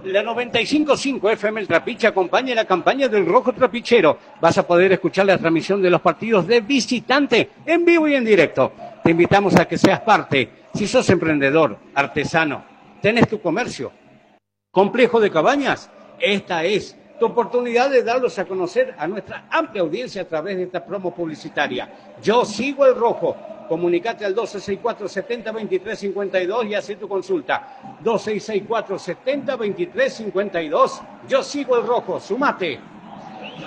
La 95.5 FM El Trapiche acompaña la campaña del Rojo Trapichero. Vas a poder escuchar la transmisión de los partidos de visitante en vivo y en directo. Te invitamos a que seas parte. Si sos emprendedor, artesano, tenés tu comercio, complejo de cabañas, esta es tu oportunidad de darlos a conocer a nuestra amplia audiencia a través de esta promo publicitaria. Yo sigo el Rojo. Comunicate al 2664-702352 y haz tu consulta. 2664-702352. Yo sigo el Rojo. Sumate.